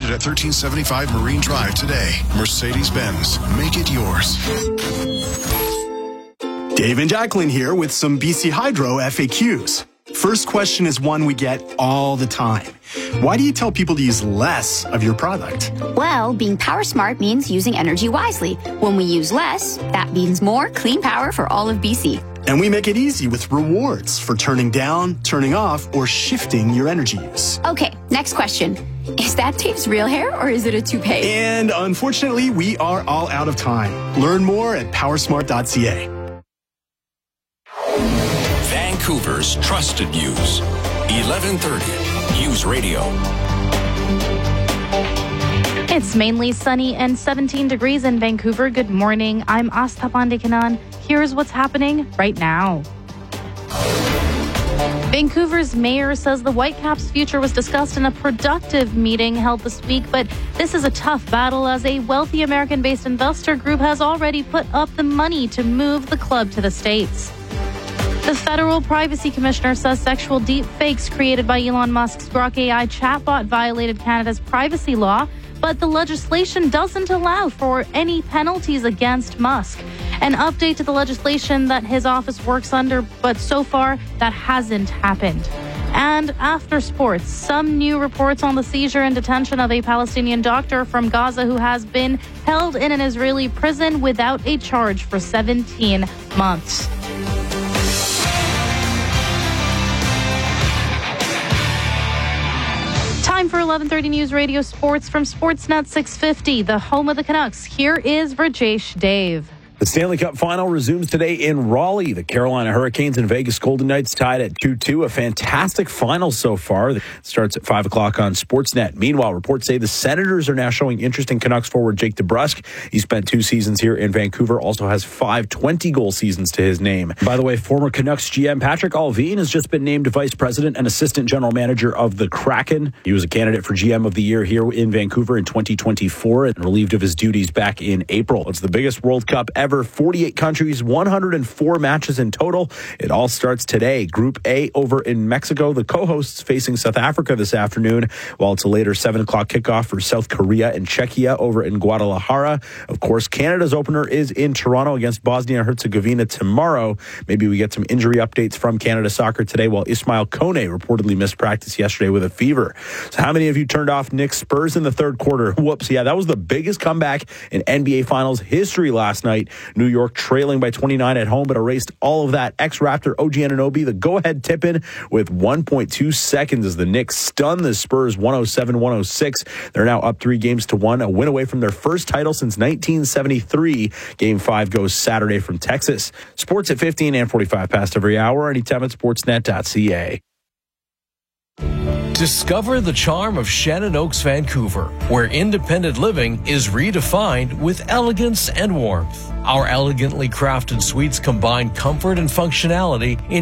Visit at 1375 Marine Drive today. Mercedes-Benz. Make it yours. Dave and Jacqueline here with some BC Hydro FAQs. First question is one we get all the time. Why do you tell people to use less of your product? Well, being power smart means using energy wisely. When we use less, that means more clean power for all of BC. And we make it easy with rewards for turning down, turning off, or shifting your energy use. Okay, next question. Is that Dave's real hair or is it a toupee? And unfortunately, we are all out of time. Learn more at powersmart.ca. Vancouver's trusted news. 1130 News Radio. It's mainly sunny and 17 degrees in Vancouver. Good morning. I'm Astha Pandekanan. Here's what's happening right now. Vancouver's mayor says the Whitecaps' future was discussed in a productive meeting held this week, but this is a tough battle as a wealthy American-based investor group has already put up the money to move the club to the States. The Federal Privacy Commissioner says sexual deep fakes created by Elon Musk's Grok AI chatbot violated Canada's privacy law, but the legislation doesn't allow for any penalties against Musk. An update to the legislation that his office works under, but so far that hasn't happened. And after sports, some new reports on the seizure and detention of a Palestinian doctor from Gaza who has been held in an Israeli prison without a charge for 17 months. Time for 1130 News Radio Sports from Sportsnet 650, the home of the Canucks. Here is Rajesh Dave. The Stanley Cup Final resumes today in Raleigh. The Carolina Hurricanes and Vegas Golden Knights tied at 2-2. A fantastic final so far. It starts at 5 o'clock on Sportsnet. Meanwhile, reports say the Senators are now showing interest in Canucks forward Jake DeBrusk. He spent 2 seasons here in Vancouver, also has 5 20-goal seasons to his name. By the way, former Canucks GM Patrick Allvin has just been named Vice President and Assistant General Manager of the Kraken. He was a candidate for GM of the Year here in Vancouver in 2024 and relieved of his duties back in April. It's the biggest World Cup ever. 48 countries, 104 matches in total. It all starts today. Group A over in Mexico. The co-hosts facing South Africa this afternoon, while it's a later 7 o'clock kickoff for South Korea and Czechia over in Guadalajara. Of course, Canada's opener is in Toronto against Bosnia and Herzegovina tomorrow. Maybe we get some injury updates from Canada Soccer today, while Ismail Kone reportedly missed practice yesterday with a fever. So how many of you turned off Knicks Spurs in the third quarter? Whoops, yeah, that was the biggest comeback in NBA Finals history last night. New York trailing by 29 at home, but erased all of that. Ex-Raptor OG Anunoby, the go-ahead tip-in with 1.2 seconds as the Knicks stun the Spurs 107-106. They're now up 3-1, a win away from their first title since 1973. Game 5 goes Saturday from Texas. Sports at 15 and 45 past every hour, anytime at sportsnet.ca. Discover the charm of Shannon Oaks, Vancouver, where independent living is redefined with elegance and warmth. Our elegantly crafted suites combine comfort and functionality in